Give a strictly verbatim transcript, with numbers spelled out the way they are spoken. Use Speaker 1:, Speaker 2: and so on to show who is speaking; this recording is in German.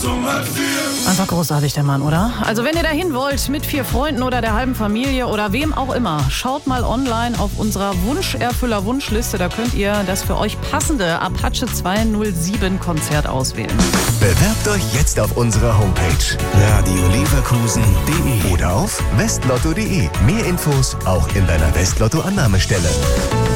Speaker 1: Einfach großartig, der Mann, oder? Also wenn ihr dahin wollt, mit vier Freunden oder der halben Familie oder wem auch immer, schaut mal online auf unserer Wunscherfüller-Wunschliste. Da könnt ihr das für euch passende Apache zweihundertsieben Konzert auswählen.
Speaker 2: Bewerbt euch jetzt auf unserer Homepage radio leverkusen punkt de oder auf westlotto punkt de. Mehr Infos auch in deiner Westlotto-Annahmestelle.